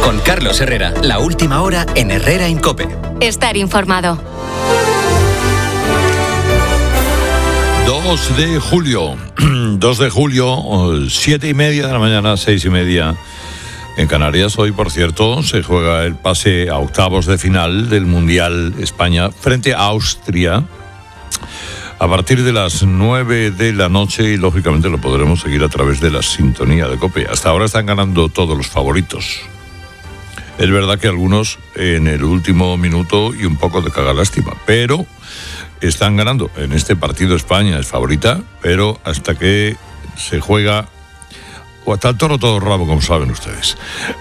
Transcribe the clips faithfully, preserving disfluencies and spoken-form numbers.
Con Carlos Herrera, la última hora en Herrera en COPE. Estar informado. dos de julio, dos de julio, siete y media de la mañana, seis y media en Canarias. Hoy, por cierto, se juega el pase a octavos de final del Mundial España frente a Austria a partir de las nueve de la noche y, lógicamente, lo podremos seguir a través de la sintonía de COPE. Hasta ahora están ganando todos los favoritos. Es verdad que algunos en el último minuto y un poco de cagalástima, pero están ganando. En este partido España es favorita, pero hasta que se juega, o hasta el toro todo rabo, como saben ustedes.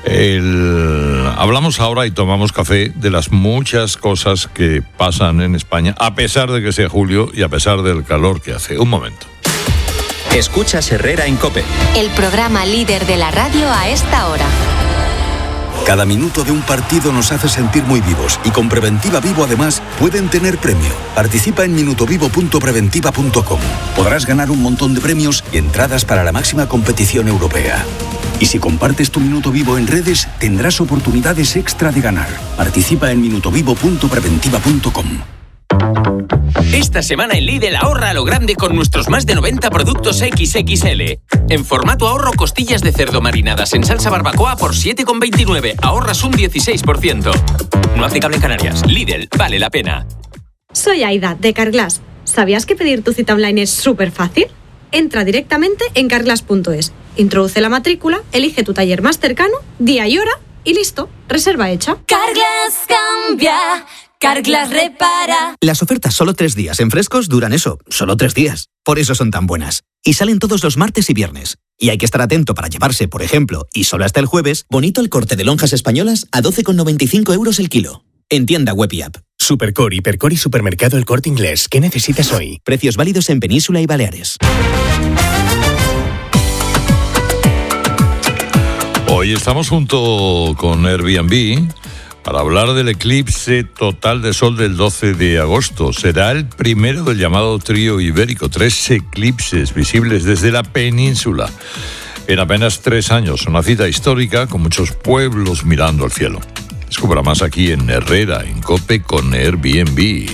El... Hablamos ahora y tomamos café de las muchas cosas que pasan en España, a pesar de que sea julio y a pesar del calor que hace. Un momento. Escuchas Herrera en COPE. El programa líder de la radio a esta hora. Cada minuto de un partido nos hace sentir muy vivos y con Preventiva Vivo además pueden tener premio. Participa en minutovivo punto preventiva punto com. Podrás ganar un montón de premios y entradas para la máxima competición europea. Y si compartes tu minuto vivo en redes, tendrás oportunidades extra de ganar. Participa en minutovivo punto preventiva punto com. Esta semana en Lidl ahorra a lo grande con nuestros más de noventa productos equis equis ele. En formato ahorro, costillas de cerdo marinadas en salsa barbacoa por siete con veintinueve. Ahorras un dieciséis por ciento. No aplicable en Canarias. Lidl, vale la pena. Soy Aida, de Carglass. ¿Sabías que pedir tu cita online es súper fácil? Entra directamente en carglass punto es. Introduce la matrícula, elige tu taller más cercano, día y hora y listo. Reserva hecha. Carglass cambia. Carglass repara. Las ofertas solo tres días en frescos duran eso, solo tres días. Por eso son tan buenas. Y salen todos los martes y viernes. Y hay que estar atento para llevarse, por ejemplo, y solo hasta el jueves, bonito el corte de lonjas españolas a doce con noventa y cinco euros el kilo. En tienda web y app. Supercore, Hipercore y Supermercado El Corte Inglés. ¿Qué necesitas hoy? Precios válidos en Península y Baleares. Hoy estamos junto con Airbnb para hablar del eclipse total de sol del doce de agosto. Será el primero del llamado trío ibérico. Tres eclipses visibles desde la península en apenas tres años. Una cita histórica con muchos pueblos mirando al cielo. Descubra más aquí en Herrera, en COPE con Airbnb.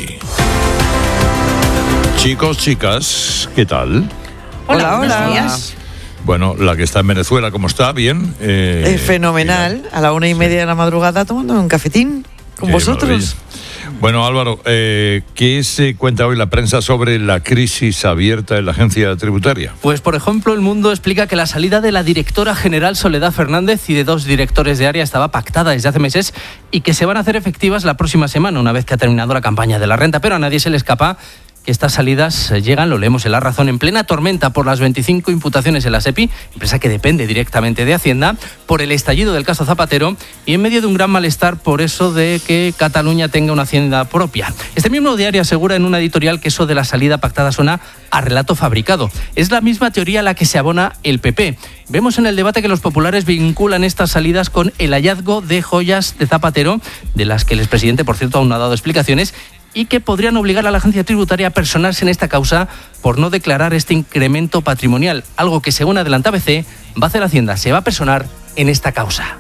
Chicos, chicas, ¿qué tal? Hola, hola. Buenos días. Bueno, la que está en Venezuela, ¿cómo está? ¿Bien? Eh, es fenomenal. A la una y media de la madrugada tomando un cafetín con vosotros. Maravilla. Bueno, Álvaro, eh, ¿qué se cuenta hoy la prensa sobre la crisis abierta en la agencia tributaria? Pues, por ejemplo, El Mundo explica que la salida de la directora general Soledad Fernández y de dos directores de área estaba pactada desde hace meses y que se van a hacer efectivas la próxima semana, una vez que ha terminado la campaña de la renta. Pero a nadie se le escapa que estas salidas llegan, lo leemos en La Razón, en plena tormenta por las veinticinco imputaciones en la SEPI, empresa que depende directamente de Hacienda, por el estallido del caso Zapatero y en medio de un gran malestar por eso de que Cataluña tenga una hacienda propia. Este mismo diario asegura en una editorial que eso de la salida pactada suena a relato fabricado. Es la misma teoría a la que se abona el P P. Vemos en el debate que los populares vinculan estas salidas con el hallazgo de joyas de Zapatero, de las que el expresidente, por cierto, aún no ha dado explicaciones, y que podrían obligar a la agencia tributaria a personarse en esta causa por no declarar este incremento patrimonial, algo que, según adelanta A B C, va a hacer Hacienda, se va a personar en esta causa.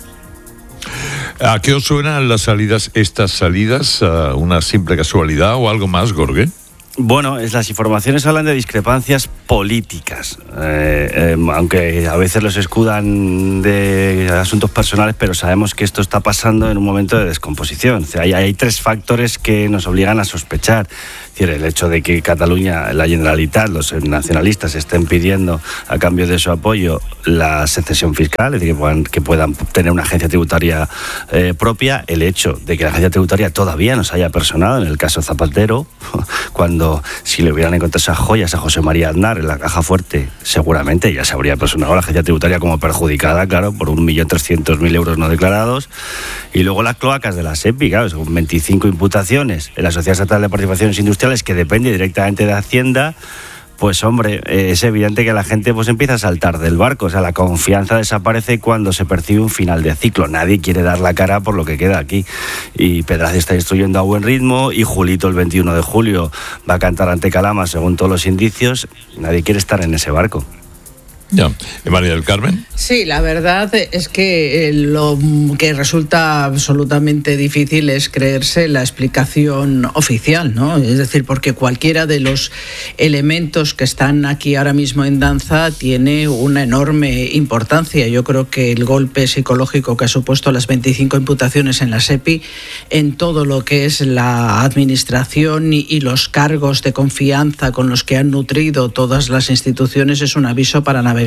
¿A qué os suenan las salidas, estas salidas? ¿A una simple casualidad o algo más, Gorge? Bueno, es, las informaciones hablan de discrepancias políticas, eh, eh, aunque a veces los escudan de asuntos personales, pero sabemos que esto está pasando en un momento de descomposición. O sea, hay, hay tres factores que nos obligan a sospechar. Es decir, el hecho de que Cataluña, la Generalitat, los nacionalistas estén pidiendo a cambio de su apoyo la secesión fiscal, es decir, que puedan, que puedan tener una agencia tributaria eh, propia, el hecho de que la agencia tributaria todavía no se haya personado en el caso Zapatero, cuando si le hubieran encontrado esas joyas a José María Aznar en la caja fuerte, seguramente ya se habría personado la agencia tributaria como perjudicada, claro, por un millón trescientos mil euros no declarados. Y luego las cloacas de la SEPI, claro, son veinticinco imputaciones en la Sociedad Estatal de Participaciones Industriales, que depende directamente de Hacienda. Pues hombre, es evidente que la gente pues empieza a saltar del barco, o sea, la confianza desaparece cuando se percibe un final de ciclo. Nadie quiere dar la cara por lo que queda aquí. Y Pedraz está instruyendo a buen ritmo y Julito el veintiuno de julio va a cantar ante Calama según todos los indicios. Nadie quiere estar en ese barco. Ya. María del Carmen. Sí, la verdad es que lo que resulta absolutamente difícil es creerse la explicación oficial, ¿no? Es decir, porque cualquiera de los elementos que están aquí ahora mismo en danza tiene una enorme importancia. Yo creo que el golpe psicológico que ha supuesto las veinticinco imputaciones en la SEPI, en todo lo que es la administración y, y los cargos de confianza con los que han nutrido todas las instituciones, es un aviso para navegantes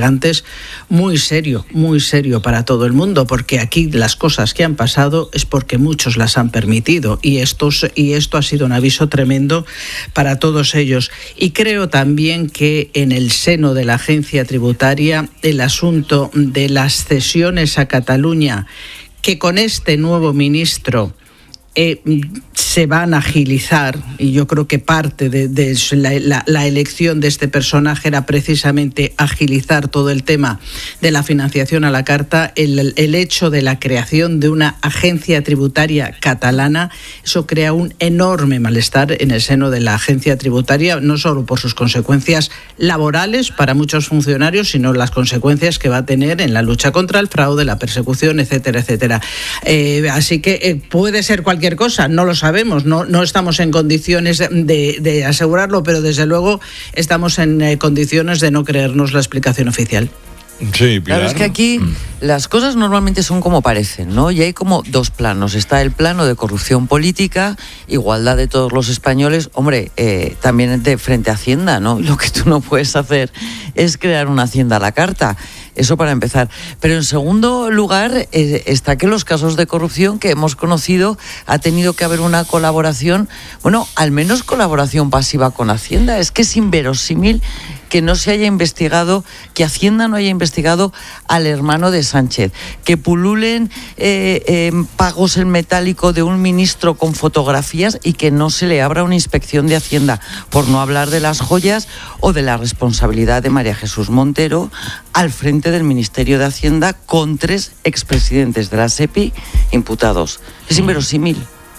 muy serio, muy serio para todo el mundo, porque aquí las cosas que han pasado es porque muchos las han permitido y, estos, y esto ha sido un aviso tremendo para todos ellos. Y creo también que en el seno de la agencia tributaria el asunto de las cesiones a Cataluña, que con este nuevo ministro Eh, se van a agilizar, y yo creo que parte de, de la, la, la elección de este personaje era precisamente agilizar todo el tema de la financiación a la carta. El, el hecho de la creación de una agencia tributaria catalana, eso crea un enorme malestar en el seno de la agencia tributaria, no solo por sus consecuencias laborales para muchos funcionarios, sino las consecuencias que va a tener en la lucha contra el fraude, la persecución, etcétera, etcétera. Eh, así que eh, puede ser cualquier cosa, no lo sabemos, no, no estamos en condiciones de, de asegurarlo, pero desde luego estamos en eh, condiciones de no creernos la explicación oficial. Sí, Pilar. Claro, es que aquí las cosas normalmente son como parecen, ¿no? Y hay como dos planos. Está el plano de corrupción política, igualdad de todos los españoles. Hombre, eh, también de frente a Hacienda, ¿no? Lo que tú no puedes hacer es crear una Hacienda a la carta. Eso para empezar. Pero en segundo lugar eh, está que los casos de corrupción que hemos conocido ha tenido que haber una colaboración, bueno, al menos colaboración pasiva con Hacienda. Es que es inverosímil que no se haya investigado, que Hacienda no haya investigado al hermano de Sánchez, que pululen eh, eh, pagos en metálico de un ministro con fotografías y que no se le abra una inspección de Hacienda, por no hablar de las joyas o de la responsabilidad de María Jesús Montero al frente del Ministerio de Hacienda con tres expresidentes de la SEPI imputados. Es inverosímil.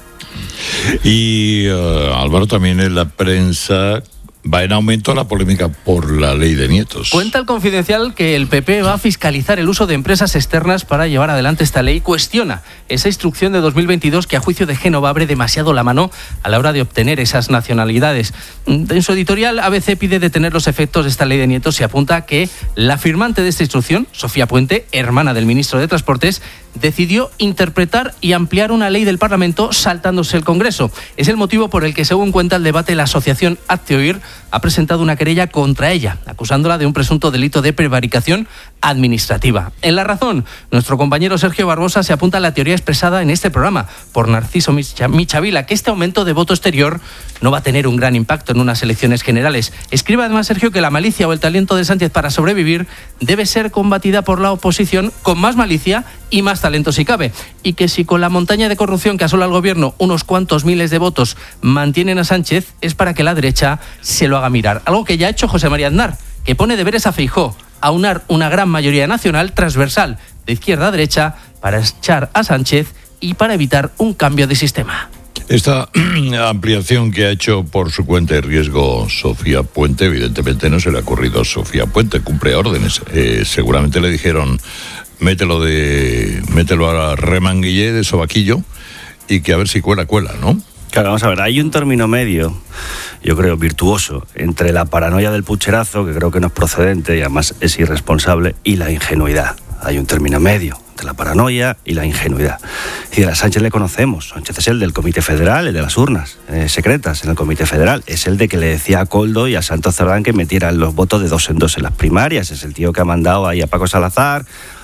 Y uh, Álvaro, también en la prensa va en aumento la polémica por la ley de nietos. Cuenta el Confidencial que el P P va a fiscalizar el uso de empresas externas para llevar adelante esta ley. Cuestiona esa instrucción de dos mil veintidós que a juicio de Génova abre demasiado la mano a la hora de obtener esas nacionalidades. En su editorial, A B C pide detener los efectos de esta ley de nietos y apunta que la firmante de esta instrucción, Sofía Puente, hermana del ministro de Transportes, decidió interpretar y ampliar una ley del Parlamento saltándose el Congreso. Es el motivo por el que, según cuenta el debate, la asociación Hazte Oír ha presentado una querella contra ella, acusándola de un presunto delito de prevaricación administrativa. En La Razón, nuestro compañero Sergio Barbosa se apunta a la teoría expresada en este programa por Narciso Michavila, que este aumento de voto exterior no va a tener un gran impacto en unas elecciones generales. Escribe además Sergio que la malicia o el talento de Sánchez para sobrevivir debe ser combatida por la oposición con más malicia y más talento si cabe, y que si con la montaña de corrupción que asola al gobierno unos cuantos miles de votos mantienen a Sánchez, es para que la derecha se lo haga mirar. Algo que ya ha hecho José María Aznar, que pone deberes a Feijóo, aunar una gran mayoría nacional transversal de izquierda a derecha para echar a Sánchez y para evitar un cambio de sistema. Esta ampliación que ha hecho por su cuenta de riesgo Sofía Puente, evidentemente no se le ha ocurrido a Sofía Puente, cumple órdenes. Eh, seguramente le dijeron, mételo de mételo a remanguillé de sobaquillo y que a ver si cuela, cuela, ¿no? Claro, vamos a ver, hay un término medio, yo creo virtuoso, entre la paranoia del pucherazo, que creo que no es procedente y además es irresponsable, y la ingenuidad. Hay un término medio entre la paranoia y la ingenuidad. Y a Sánchez le conocemos. Sánchez es el del Comité Federal, el de las urnas eh, secretas en el Comité Federal. Es el de que le decía a Koldo y a Santos Cerdán que metieran los votos de dos en dos en las primarias. Es el tío que ha mandado ahí a Paco Salazar